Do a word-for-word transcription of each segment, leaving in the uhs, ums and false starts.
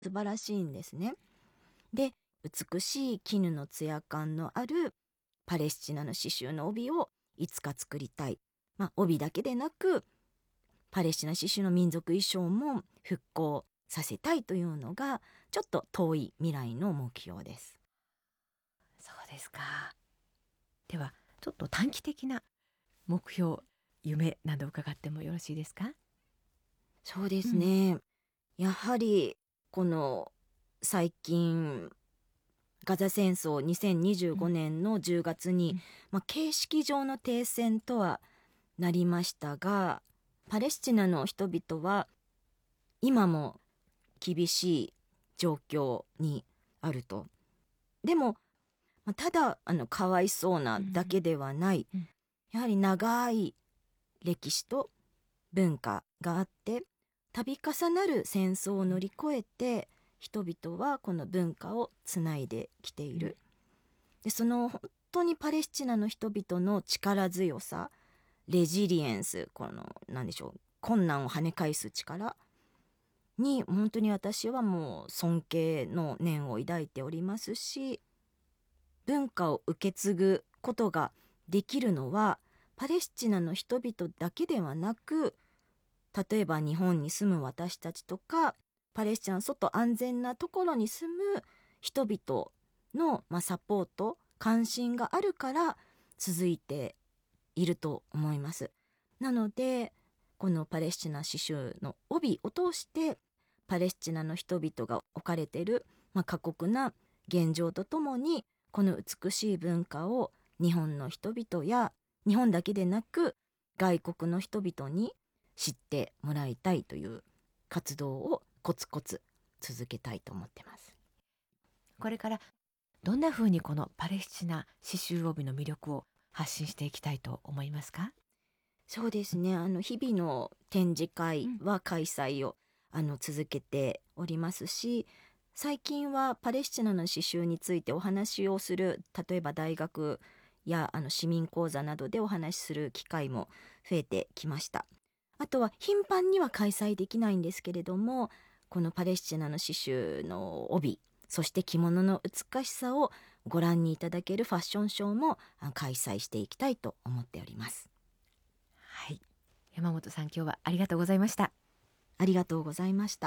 素晴らしいんですね。で、美しい絹のツヤ感のあるパレスチナの刺繍の帯をいつか作りたい。まあ、帯だけでなくパレスチナ刺繍の民族衣装も復興させたいというのがちょっと遠い未来の目標です。 そうですか。ではちょっと短期的な目標、夢など伺ってもよろしいですか？ そうですね、うん、やはりこの最近ガザ戦争にせんにじゅうごねんのじゅうがつに、うんまあ、形式上の停戦とはなりましたが、パレスチナの人々は今も厳しい状況にあると。でもただあのかわいそうなだけではない、うん、やはり長い歴史と文化があって、度重なる戦争を乗り越えて人々はこの文化をつないできている。でその本当にパレスチナの人々の力強さ、レジリエンス、この何でしょう、困難を跳ね返す力に本当に私はもう尊敬の念を抱いておりますし、文化を受け継ぐことができるのはパレスチナの人々だけではなく、例えば日本に住む私たちとかパレスチナの外安全なところに住む人々の、まあ、サポート関心があるから続いていると思います。なのでこのパレスチナ刺繍の帯を通してパレスチナの人々が置かれている、まあ、過酷な現状とともにこの美しい文化を日本の人々や日本だけでなく外国の人々に知ってもらいたいという活動をコツコツ続けたいと思ってます。 これからどんなふうにこのパレスチナ刺繍帯の魅力を発信していきたいと思いますか？ そうですね、あの日々の展示会は開催を、うん、あの続けておりますし、最近はパレスチナの刺繍についてお話をする、例えば大学やあの市民講座などでお話しする機会も増えてきました。あとは頻繁には開催できないんですけれども、このパレスチナの刺繍の帯、そして着物の美しさをご覧にいただけるファッションショーも開催していきたいと思っております。 はい、山本さん、今日はありがとうございました。 ありがとうございました。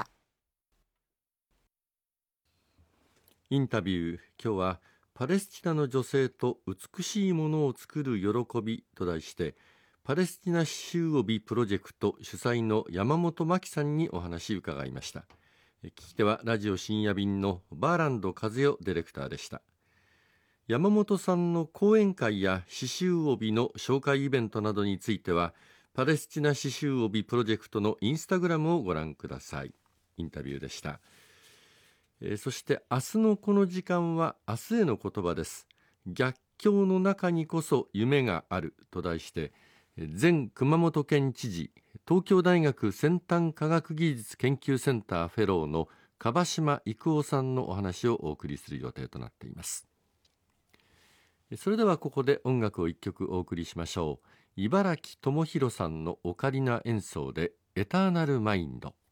インタビュー、今日はパレスチナの女性と美しいものを作る喜びと題してパレスチナ刺繍帯プロジェクト主催の山本真紀さんにお話を伺いました。聞き手はラジオ深夜便のバーランド和代ディレクターでした。山本さんの講演会や刺繍帯の紹介イベントなどについてはパレスチナ刺繍帯プロジェクトのインスタグラムをご覧ください。インタビューでした。えー、そして明日のこの時間は明日への言葉です。逆境の中にこそ夢があると題して前熊本県知事、東京大学先端科学技術研究センターフェローの樺島育夫さんのお話をお送りする予定となっています。それではここで音楽を一曲お送りしましょう。茨城智弘さんのオカリナ演奏でエターナルマインド。